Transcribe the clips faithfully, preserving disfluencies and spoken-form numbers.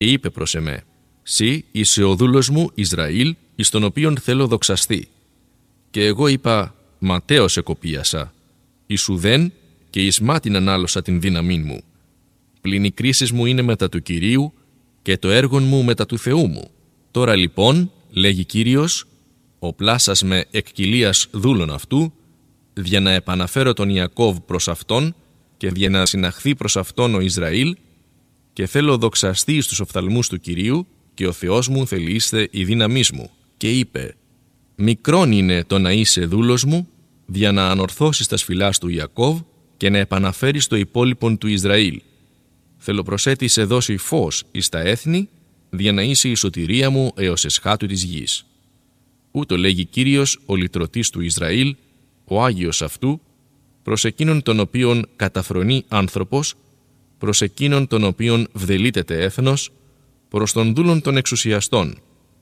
Και είπε προς εμέ: «Συ είσαι ο δούλος μου Ισραήλ, εις τον οποίον θέλω δοξαστεί». Και εγώ είπα: «Ματέως εκοπίασα, εις ουδέν και εις μάτιν ανάλωσα την δύναμή μου. Πλην οι κρίσεις μου είναι μετά του Κυρίου και το έργον μου μετά του Θεού μου. Τώρα λοιπόν, λέγει Κύριος, οπλάσας με εκ κοιλίας δούλων αυτού, δια να επαναφέρω τον Ιακώβ προς αυτόν και δια να συναχθεί προς αυτόν ο Ισραήλ, και θέλω δοξαστεί στους οφθαλμούς του Κυρίου, και ο Θεός μου θελείστε η δύναμής μου». Και είπε: «Μικρόν είναι το να είσαι δούλος μου, δια να ανορθώσεις τα σφυλάς του Ιακώβ και να επαναφέρεις το υπόλοιπον του Ισραήλ. Θέλω προσέτη σε δώσει φως εις τα έθνη, δια να είσαι η σωτηρία μου έως εσχάτου της γης. Ούτω λέγει Κύριος, ο λυτρωτής του Ισραήλ, ο Άγιος αυτού, προς εκείνον τον οποίον καταφρονεί άνθρωπος, προς εκείνον τον οποίον βδελίτεται έθνος, προς τον δούλον των εξουσιαστών.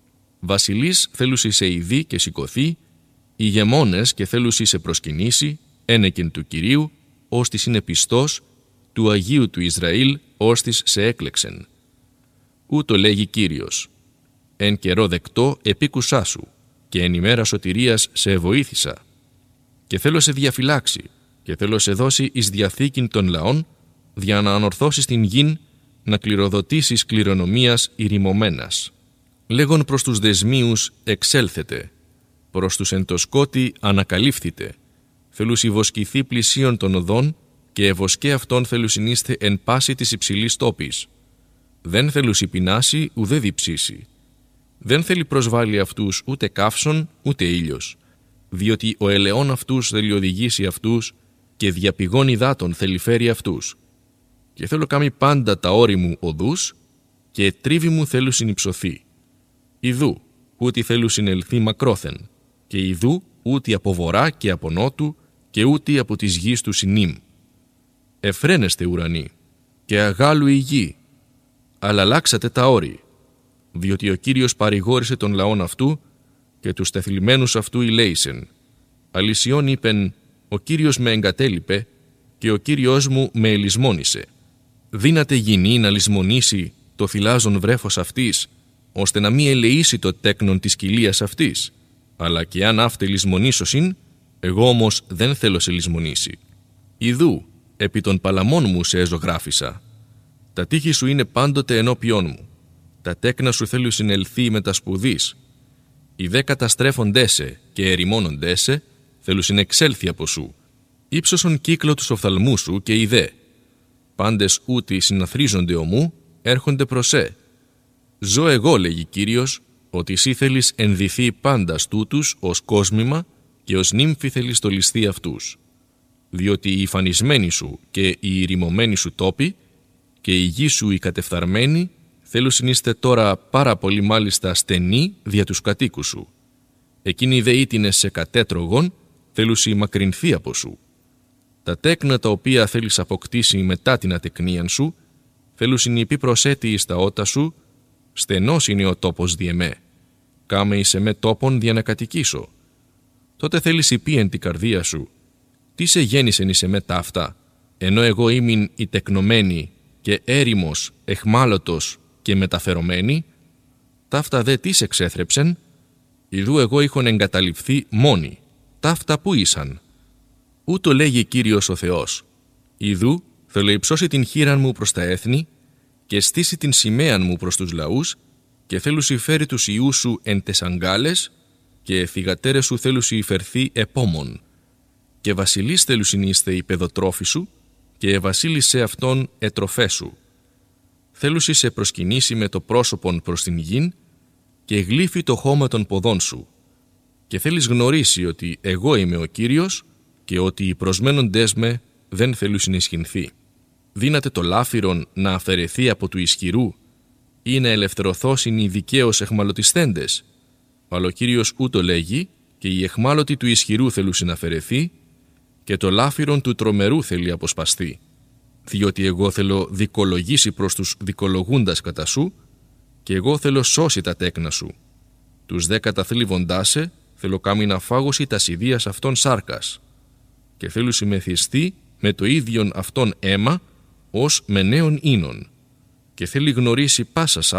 Βασιλείς θέλουσι σε ειδεί και σηκωθεί, ηγεμόνες και θέλουσι σε προσκυνήσει, ένεκεν του Κυρίου, ώστις είναι πιστός, του Αγίου του Ισραήλ, ώστις σε έκλεξεν. Ούτω λέγει Κύριος: εν καιρό δεκτό επίκουσά σου, και εν ημέρα σωτηρίας σε βοήθησα. Και θέλω σε διαφυλάξει, και θέλω σε δώσει εις διαθήκην των λαών, δια να ανορθώσεις την γην, να κληροδοτήσεις κληρονομίας ηρημωμένας. Λέγον προς τους δεσμίους εξέλθετε, προς τους εν το σκότη ανακαλύφθητε. Θέλουσι βοσκηθεί πλησίον των οδών, και ευοσκέ αυτόν θέλουσιν είστε εν πάση της υψηλής τόπης. Δεν θέλουσι πεινάσει ουδέ διψήσει. Δεν θέλει προσβάλλει αυτούς ούτε καύσον ούτε ήλιος, διότι ο ελαιόν αυτούς θέλει οδηγήσει αυτούς, και διαπηγών υδάτων θέλει φέρει αυτούς. Και θέλω κάμει πάντα τα όρη μου οδούς, και τρίβη μου θέλουσιν υψωθεί. Ιδού, ούτι θέλουσιν ελθεί μακρόθεν, και ιδού ούτι από βορρά και από νότου, και ούτι από της γης του συνήμ. Εφραίνεστε ουρανοί, και αγάλου η γη, αλλά αλλάξατε τα όρη, διότι ο Κύριος παρηγόρησε τον λαόν αυτού, και τους τεθλιμμένους αυτού ηλέησεν. Αλυσιών είπεν: ο Κύριος με εγκατέλειπε, και ο Κύριος μου με ελισμόνησε. Δύναται γυνή να λησμονήσει το θυλάζον βρέφος αυτής, ώστε να μη ελεήσει το τέκνον της κοιλίας αυτής. Αλλά και αν αύτε λησμονήσωσιν, εγώ όμως δεν θέλω σε λησμονήσει. Ιδού, επί των παλαμών μου σε εζωγράφησα. Τα τείχη σου είναι πάντοτε ενώπιόν μου. Τα τέκνα σου θέλουν συνελθεί με τα σπουδής. Οι δε καταστρέφοντέσαι και ερημώνοντέσαι θέλουν συνεξέλθει από σου. Ήψωσον κύκλο τους οφθαλμούς σου και οι δε. Πάντες ούτι συναθρίζονται ομού έρχονται προς σε. Ζω εγώ, λέγει Κύριος, ότι εσύ θέλεις ενδυθεί πάντα στούτους ως κόσμημα και ως νύμφη θέλεις στολιστεί αυτούς. Διότι οι φανισμένοι σου και οι ηρημωμένοι σου τόποι και η γη σου οι κατεφθαρμένοι θέλουν συνείστε τώρα πάρα πολύ μάλιστα στενοί δια τους κατοίκους σου. Εκείνοι δε ήτινες σε κατέτρογον θέλουσι μακρινθεί από σου. Τα τέκνα τα οποία θέλεις αποκτήσει μετά την ατεκνίαν σου θέλουσιν υπή προσέτη εις τα ότα σου, στενός είναι ο τόπος διεμέ. Κάμε εις εμέ τόπον δια να κατοικήσω. Τότε θέλεις υπή εν την καρδία σου, τι σε γέννησεν εις εμέ ταύτα, ενώ εγώ ήμην η τεκνομένη και έρημος, εχμάλωτος και μεταφερομένη, ταύτα δε τι σε ξέθρεψεν, ιδού εγώ είχον εγκαταλειφθεί μόνοι, ταύτα που ήσαν. Ούτω λέγει Κύριος ο Θεός, ιδού θέλω υψώσει την χείραν μου προς τα έθνη και στήσει την σημαίαν μου προς τους λαούς και θέλουσι φέρει τους ιούς σου εν τες αγκάλες και θυγατέρες σου θέλουσι υφερθεί επόμων και βασιλείς θέλουσιν είστε οι παιδοτρόφοι σου και βασίλισσε αυτόν ετροφέ σου. Θέλουσι σε προσκυνήσει με το πρόσωπον προς την γην και γλύφει το χώμα των ποδών σου και θέλεις γνωρίσει ότι εγώ είμαι ο Κύριος και ότι οι προσμένοντές με δεν θέλουσιν ισχυνθεί. Δύναται το λάφυρον να αφαιρεθεί από του ισχυρού ή να ελευθερωθώσιν οι δικαίως εχμαλωτισθέντες. Αλλά ο Κύριος ούτω λέγει και οι εχμάλωτοι του ισχυρού θέλουσιν να αφαιρεθεί και το λάφυρον του τρομερού θέλει αποσπαστεί. Διότι εγώ θέλω δικολογήσει προς τους δικολογούντας κατά σου και εγώ θέλω σώσει τα τέκνα σου. Τους δε καταθλίβοντάσαι θέλω κάμει να φάγωση τα ιδίας αυτών σάρκας και θέλω συμμεθιστεί με το ίδιον αυτόν αίμα ως με νέον ίνων και θέλει γνωρίσει πάσας